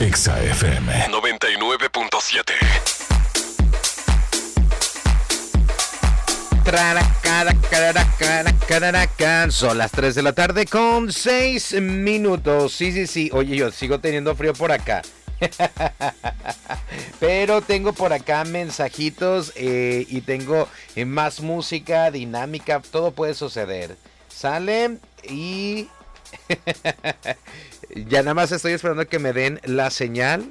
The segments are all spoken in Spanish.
Exa FM 99.7. Son las 3 de la tarde con 6 minutos. Sí. Oye, yo sigo teniendo frío por acá. Pero tengo por acá mensajitos y tengo más música dinámica. Todo puede suceder. Sale y... ya nada más estoy esperando que me den la señal.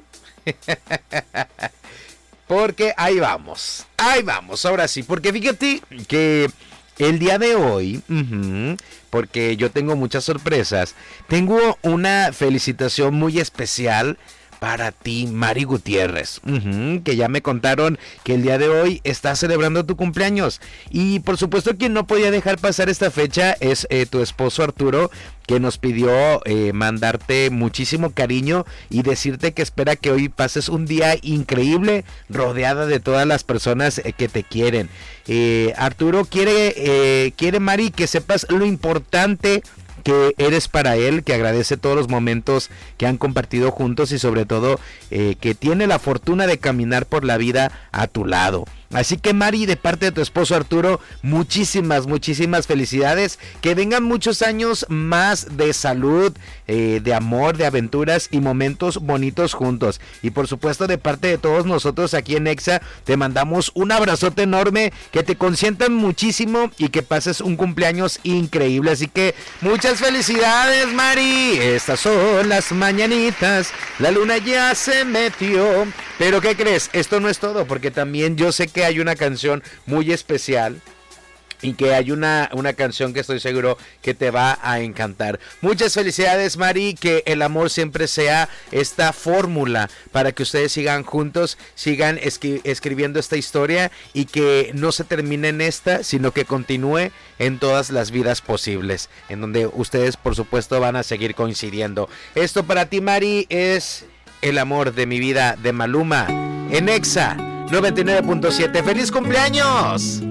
Porque ahí vamos, ahora sí, porque fíjate que el día de hoy, porque yo tengo muchas sorpresas, tengo una felicitación muy especial para ti, Mari Gutiérrez, que ya me contaron que el día de hoy estás celebrando tu cumpleaños. Y por supuesto quien no podía dejar pasar esta fecha es tu esposo Arturo, que nos pidió mandarte muchísimo cariño y decirte que espera que hoy pases un día increíble rodeada de todas las personas que te quieren. Arturo quiere, Mari, que sepas lo importante que eres para él, que agradece todos los momentos que han compartido juntos y sobre todo que tiene la fortuna de caminar por la vida a tu lado. Así que Mari, de parte de tu esposo Arturo, muchísimas felicidades, que vengan muchos años más de salud, de amor, de aventuras y momentos bonitos juntos. Y por supuesto de parte de todos nosotros aquí en Exa, te mandamos un abrazote enorme, que te consientan muchísimo y que pases un cumpleaños increíble. Así que muchas felicidades, Mari. Estas son las mañanitas, la luna ya se metió. Pero ¿qué crees? Esto no es todo, porque también yo sé que hay una canción muy especial y que hay una canción que estoy seguro que te va a encantar. Muchas felicidades, Mari, que el amor siempre sea esta fórmula para que ustedes sigan juntos, sigan escribiendo esta historia y que no se termine en esta, sino que continúe en todas las vidas posibles, en donde ustedes por supuesto van a seguir coincidiendo. Esto para ti, Mari, es El amor de mi vida de Maluma en Exa 99.7. ¡Feliz cumpleaños!